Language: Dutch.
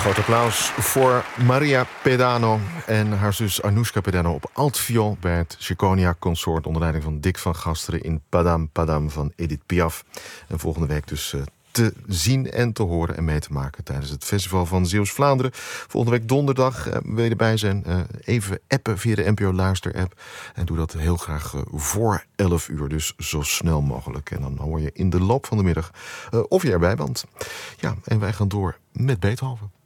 Groot applaus voor Maria Pedano en haar zus Anoushka Pedano op altviool bij het Chiconia Consort onder leiding van Dick van Gasteren in Padam Padam van Edith Piaf. En volgende week dus te zien en te horen en mee te maken tijdens het Festival van Zeeuws-Vlaanderen. Volgende week donderdag wil je erbij zijn. Even appen via de NPO Luister-app. En doe dat heel graag voor 11 uur, dus zo snel mogelijk. En dan hoor je in de loop van de middag of je erbij bent. Ja, en wij gaan door met Beethoven.